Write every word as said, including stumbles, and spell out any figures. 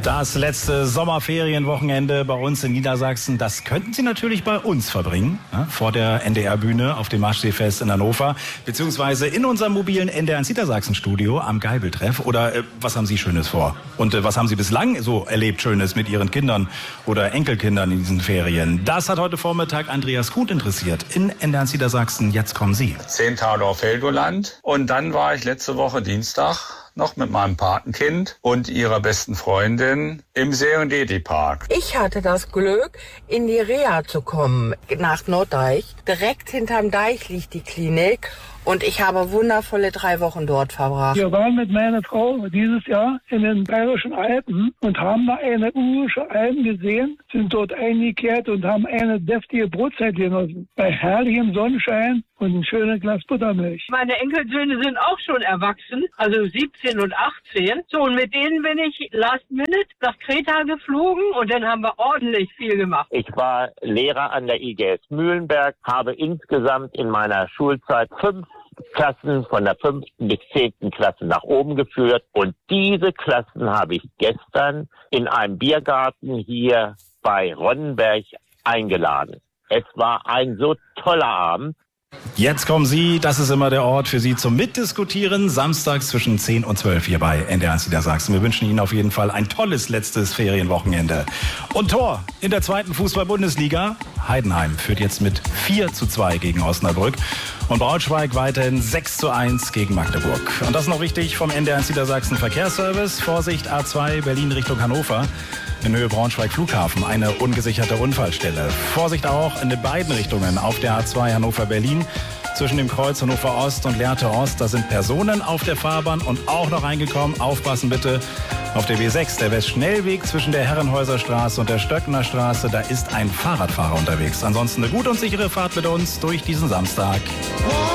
Das letzte Sommerferienwochenende bei uns in Niedersachsen, das könnten Sie natürlich bei uns verbringen, ja, vor der N D R-Bühne auf dem Marschseefest in Hannover, beziehungsweise in unserem mobilen N D R eins Niedersachsen-Studio am Geibeltreff. Oder äh, was haben Sie Schönes vor? Und äh, was haben Sie bislang so erlebt Schönes mit Ihren Kindern oder Enkelkindern in diesen Ferien? Das hat heute Vormittag Andreas Kuhn interessiert. In N D R eins Niedersachsen, jetzt kommen Sie. Zehn Tage auf Helgoland und dann war ich letzte Woche Dienstag noch mit meinem Patenkind und ihrer besten Freundin im Serengeti-Park. Ich hatte das Glück, in die Reha zu kommen, nach Norddeich. Direkt hinterm Deich liegt die Klinik und ich habe wundervolle drei Wochen dort verbracht. Wir waren mit meiner Frau dieses Jahr in den Bayerischen Alpen und haben da eine urische Alm gesehen, sind dort eingekehrt und haben eine deftige Brotzeit genossen. Bei herrlichem Sonnenschein und ein schönes Glas Buttermilch. Meine Enkelsöhne sind auch schon erwachsen, also siebzehn und achtzehn. So, und mit denen bin ich last minute nach Kreta geflogen und dann haben wir ordentlich viel gemacht. Ich war Lehrer an der I G S Mühlenberg, habe insgesamt in meiner Schulzeit fünf Klassen von der fünften bis zehnten Klasse nach oben geführt. Und diese Klassen habe ich gestern in einem Biergarten hier bei Ronnenberg eingeladen. Es war ein so toller Abend. Jetzt kommen Sie, das ist immer der Ort für Sie zum Mitdiskutieren, samstags zwischen zehn und zwölf hier bei N D R eins Niedersachsen. Wir wünschen Ihnen auf jeden Fall ein tolles letztes Ferienwochenende. Und Tor in der zweiten Fußball-Bundesliga. Heidenheim führt jetzt mit vier zu zwei gegen Osnabrück und Braunschweig weiterhin sechs zu eins gegen Magdeburg. Und das ist noch wichtig vom N D R eins Niedersachsen Verkehrsservice. Vorsicht A zwei Berlin Richtung Hannover. In Höhe Braunschweig Flughafen eine ungesicherte Unfallstelle. Vorsicht auch in den beiden Richtungen auf der A zwei Hannover-Berlin. Zwischen dem Kreuz Hannover Ost und Lehrte Ost, da sind Personen auf der Fahrbahn und auch noch reingekommen. Aufpassen bitte. Auf der B sechs, der Westschnellweg zwischen der Herrenhäuser Straße und der Stöckner Straße, da ist ein Fahrradfahrer unterwegs. Ansonsten eine gute und sichere Fahrt mit uns durch diesen Samstag.